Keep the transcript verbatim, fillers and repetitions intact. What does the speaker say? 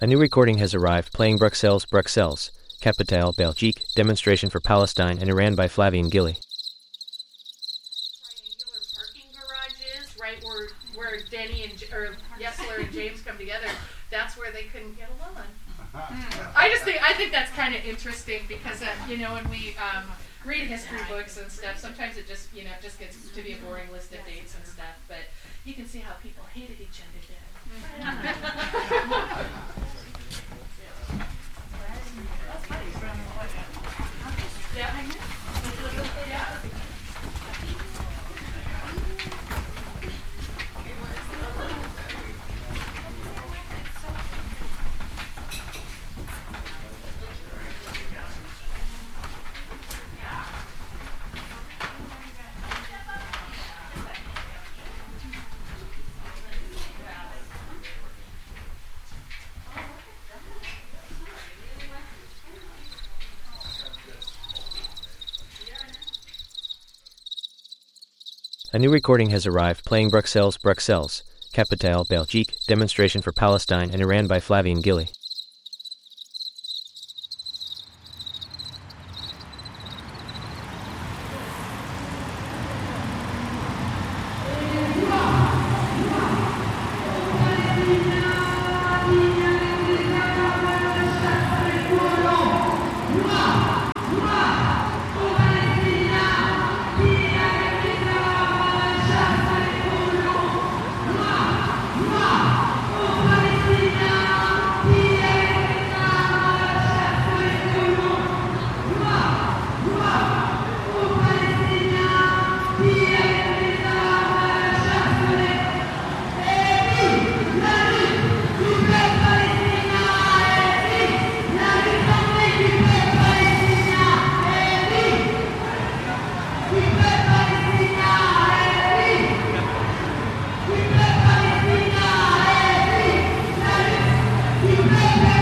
A new recording has arrived playing Bruxelles, Bruxelles, Capitale, Belgique, demonstration for Palestine and Iran by Flavien Gilly. Triangular parking garages, right where where Denny and or Yesler and James come together. That's where they couldn't get along. I just think I think that's kind of interesting because uh, you know when we um, read history books and stuff, sometimes it just you know it just gets to be a boring list of dates and stuff. But you can see how people hated each other then. A new recording has arrived playing Bruxelles, Bruxelles, Capitale, Belgique, demonstration for Palestine and Iran by Flavien Gilly. Amen.